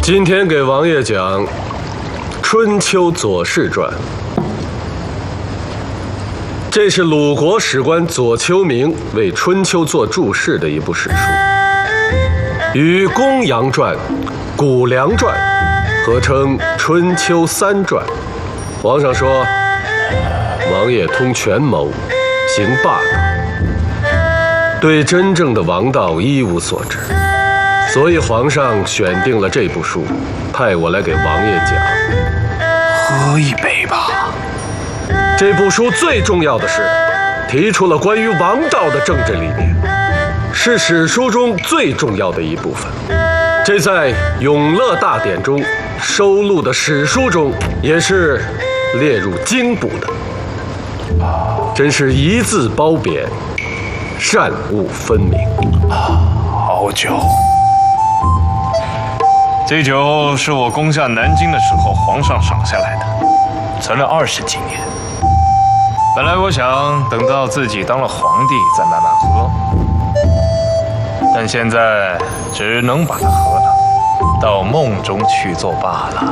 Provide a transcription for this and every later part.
今天给王爷讲《春秋左氏传》，这是鲁国史官左丘明为《春秋》做注释的一部史书，与《公羊传》《谷梁传》合称《春秋三传》。皇上说，王爷通权谋，行霸道，对真正的王道一无所知，所以皇上选定了这部书，派我来给王爷讲。 喝一杯吧。 这部书最重要的是，提出了关于王道的政治理念，是史书中最重要的一部分。这在《永乐大典》中收录的史书中，也是列入经部的。真是一字褒贬，善恶分明。 好酒。这酒是我攻下南京的时候皇上赏下来的，存了20几年。本来我想等到自己当了皇帝再慢慢喝，但现在只能把它喝了，到梦中去作罢了。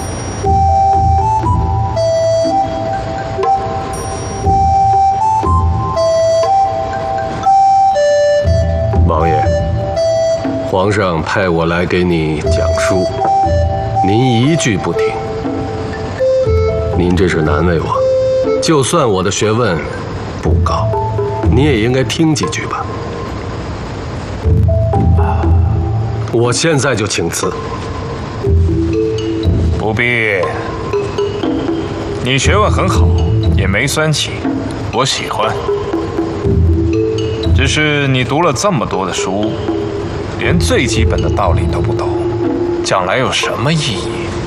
王爷，皇上派我来给你讲书，您一句不听，您这是难为我。就算我的学问不高，你也应该听几句吧。我现在就请辞。 不必，你学问很好，也没酸气，我喜欢。只是你读了这么多的书，连最基本的道理都不懂，将来有什么意义？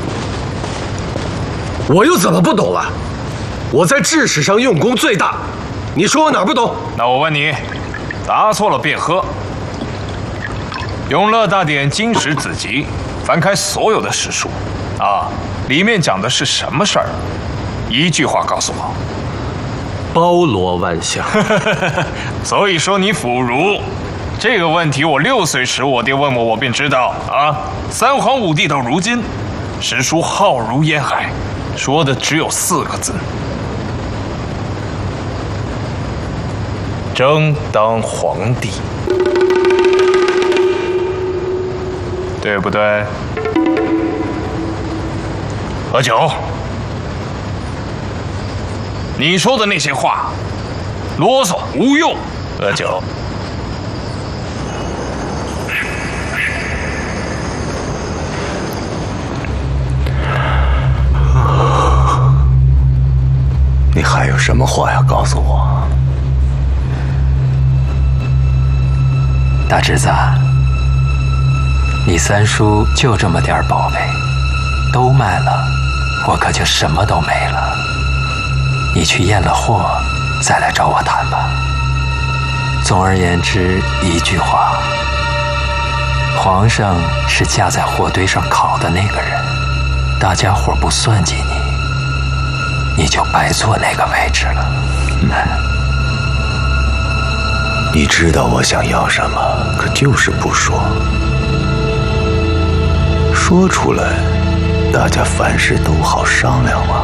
我又怎么不懂了？我在治史上用功最大，你说我哪儿不懂？ 那我问你，答错了便喝。《永乐大典》经史子集，翻开所有的史书，里面讲的是什么事儿？一句话告诉我。 包罗万象。 所以说你腐儒。这个问题我6岁时我爹问我便知道3皇5帝到如今，史书浩如烟海，说的只有4个字：争当皇帝，对不对？喝酒。你说的那些话，啰嗦无用。喝酒。 你还有什么话要告诉我？ 大侄子，你三叔就这么点宝贝，都卖了，我可就什么都没了。你去验了货，再来找我谈吧。总而言之，一句话，皇上是架在火堆上烤的那个人，大家伙不算计你，你就白坐那个位置了。 你知道我想要什么，可就是不说。说出来，大家凡事都好商量嘛。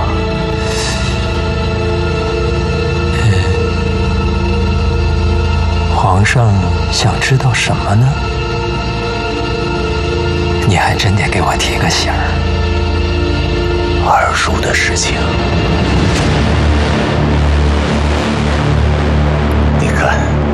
皇上想知道什么呢？你还真得给我提个醒儿。 二叔的事情